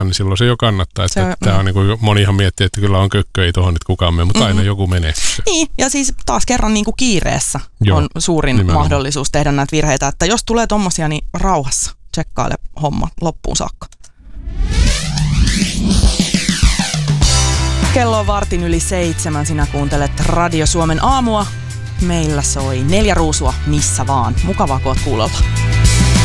niin silloin se jo kannattaa. Että tämä on niin kuin monihan miettii, että kyllä on kökkö, ei tuohon nyt kukaan mene, mutta aina joku menee. Niin, ja siis taas kerran niin kuin kiireessä on suurin mahdollisuus tehdä näitä virheitä, että jos tulee tommosia, niin rauhassa tsekkaile homma loppuun saakka. Kello on 6:15, sinä kuuntelet Radio Suomen aamua. Meillä soi 4 ruusua missä vaan. Mukavaa, kun oot kuulolla.